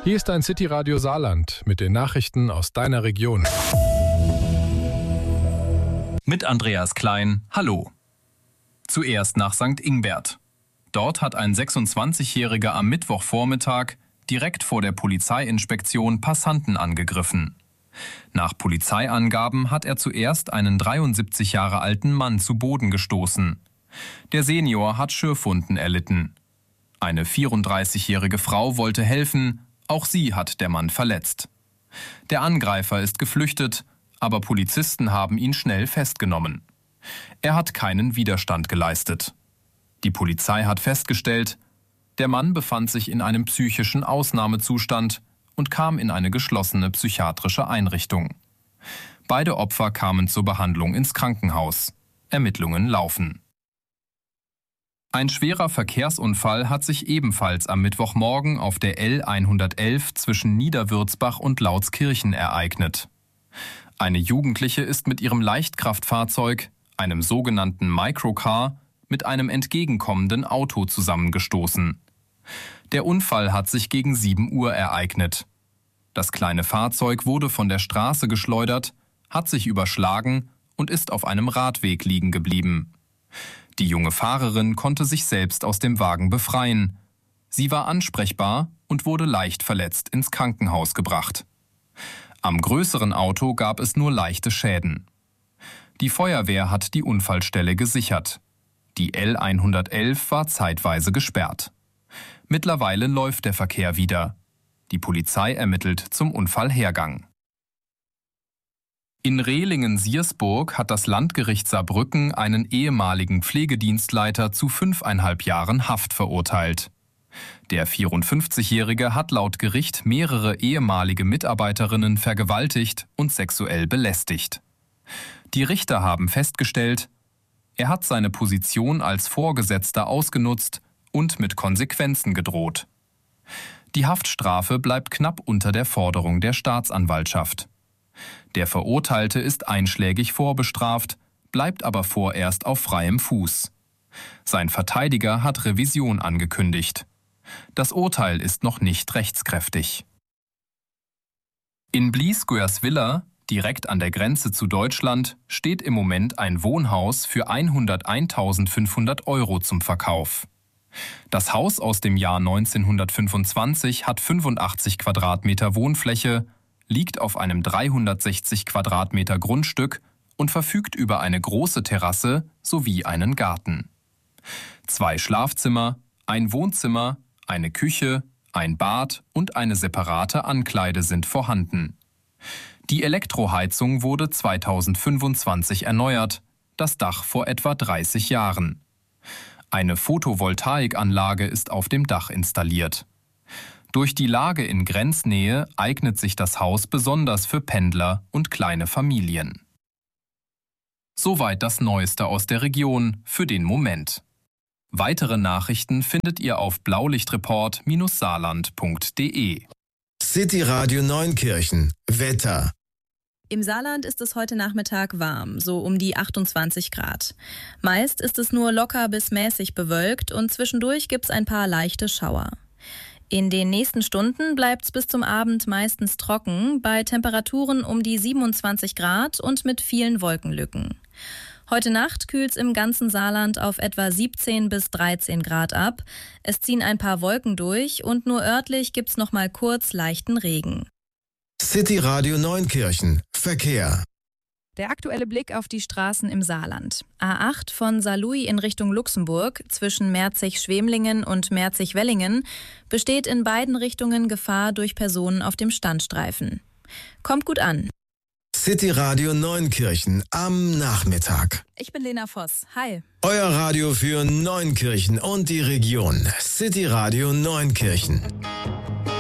Hier ist ein City-Radio Saarland mit den Nachrichten aus deiner Region. Mit Andreas Klein, hallo. Zuerst nach St. Ingbert. Dort hat ein 26-Jähriger am Mittwochvormittag direkt vor der Polizeiinspektion Passanten angegriffen. Nach Polizeiangaben hat er zuerst einen 73 Jahre alten Mann zu Boden gestoßen. Der Senior hat Schürfwunden erlitten. Eine 34-jährige Frau wollte helfen, auch sie hat der Mann verletzt. Der Angreifer ist geflüchtet, aber Polizisten haben ihn schnell festgenommen. Er hat keinen Widerstand geleistet. Die Polizei hat festgestellt, der Mann befand sich in einem psychischen Ausnahmezustand und kam in eine geschlossene psychiatrische Einrichtung. Beide Opfer kamen zur Behandlung ins Krankenhaus. Ermittlungen laufen. Ein schwerer Verkehrsunfall hat sich ebenfalls am Mittwochmorgen auf der L111 zwischen Niederwürzbach und Lautskirchen ereignet. Eine Jugendliche ist mit ihrem Leichtkraftfahrzeug, einem sogenannten Microcar, mit einem entgegenkommenden Auto zusammengestoßen. Der Unfall hat sich gegen 7 Uhr ereignet. Das kleine Fahrzeug wurde von der Straße geschleudert, hat sich überschlagen und ist auf einem Radweg liegen geblieben. Die junge Fahrerin konnte sich selbst aus dem Wagen befreien. Sie war ansprechbar und wurde leicht verletzt ins Krankenhaus gebracht. Am größeren Auto gab es nur leichte Schäden. Die Feuerwehr hat die Unfallstelle gesichert. Die L111 war zeitweise gesperrt. Mittlerweile läuft der Verkehr wieder. Die Polizei ermittelt zum Unfallhergang. In Rehlingen-Siersburg hat das Landgericht Saarbrücken einen ehemaligen Pflegedienstleiter zu 5,5 Jahren Haft verurteilt. Der 54-Jährige hat laut Gericht mehrere ehemalige Mitarbeiterinnen vergewaltigt und sexuell belästigt. Die Richter haben festgestellt, er hat seine Position als Vorgesetzter ausgenutzt und mit Konsequenzen gedroht. Die Haftstrafe bleibt knapp unter der Forderung der Staatsanwaltschaft. Der Verurteilte ist einschlägig vorbestraft, bleibt aber vorerst auf freiem Fuß. Sein Verteidiger hat Revision angekündigt. Das Urteil ist noch nicht rechtskräftig. In Bliesgoerswiller, direkt an der Grenze zu Deutschland, steht im Moment ein Wohnhaus für 101.500 € zum Verkauf. Das Haus aus dem Jahr 1925 hat 85 Quadratmeter Wohnfläche, liegt auf einem 360 Quadratmeter Grundstück und verfügt über eine große Terrasse sowie einen Garten. 2 Schlafzimmer, ein Wohnzimmer, eine Küche, ein Bad und eine separate Ankleide sind vorhanden. Die Elektroheizung wurde 2025 erneuert, das Dach vor etwa 30 Jahren. Eine Photovoltaikanlage ist auf dem Dach installiert. Durch die Lage in Grenznähe eignet sich das Haus besonders für Pendler und kleine Familien. Soweit das Neueste aus der Region für den Moment. Weitere Nachrichten findet ihr auf blaulichtreport-saarland.de. City Radio Neunkirchen. Wetter. Im Saarland ist es heute Nachmittag warm, so um die 28 Grad. Meist ist es nur locker bis mäßig bewölkt und zwischendurch gibt's ein paar leichte Schauer. In den nächsten Stunden bleibt's bis zum Abend meistens trocken, bei Temperaturen um die 27 Grad und mit vielen Wolkenlücken. Heute Nacht kühlt's im ganzen Saarland auf etwa 17 bis 13 Grad ab. Es ziehen ein paar Wolken durch und nur örtlich gibt's noch mal kurz leichten Regen. City Radio Neunkirchen. Verkehr. Der aktuelle Blick auf die Straßen im Saarland. A8 von Saarlouis in Richtung Luxemburg zwischen Merzig-Schwemlingen und Merzig-Wellingen besteht in beiden Richtungen Gefahr durch Personen auf dem Standstreifen. Kommt gut an. City Radio Neunkirchen am Nachmittag. Ich bin Lena Voss. Hi. Euer Radio für Neunkirchen und die Region. City Radio Neunkirchen.